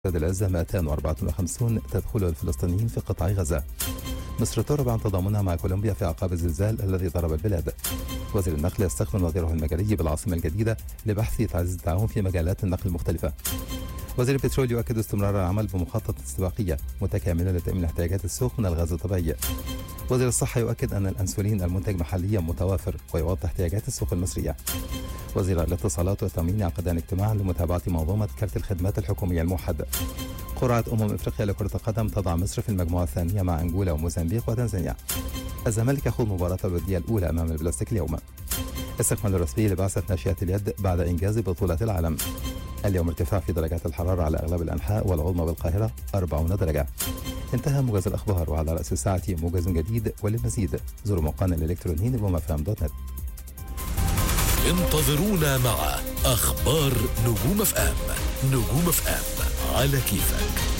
العزة 254 تدخل الفلسطينيين في قطاع غزة. مصر ترغب عن تضامنها مع كولومبيا في أعقاب الزلزال الذي ضرب البلاد. وزير النقل يستخدم نظيره المجري بالعاصمة الجديدة لبحث تعزيز التعاون في مجالات النقل المختلفة. وزير البترول يؤكد استمرار العمل بمخطط استباقية متكاملة لتأمين احتياجات السوق من الغاز الطبيعي. وزير الصحة يؤكد أن الأنسولين المنتج محليا متوافر ويوضح احتياجات السوق المصرية. وزير الاتصالات والتأمين عقدان اجتماعا لمتابعة منظومة كارت الخدمات الحكومية الموحد. قرعة أفريقيا لكرة القدم تضع مصر في المجموعة الثانية مع أنغولا وموزمبيق وتنزانيا. الزمالك يخوض مباراة الودية الأولى أمام البلاستيك اليوم. استكمال رسمي لبعثة ناشئات اليد بعد إنجاز بطولة العالم. اليوم ارتفاع في درجات الحرارة على أغلب الأنحاء والعظمى بالقاهرة 40 درجة. انتهى موجز الأخبار، وعلى رأس الساعة موجز جديد، وللمزيد زوروا موقعنا الإلكتروني nujumfm.net. انتظرونا مع أخبار نجوم FM. نجوم FM على كيفك.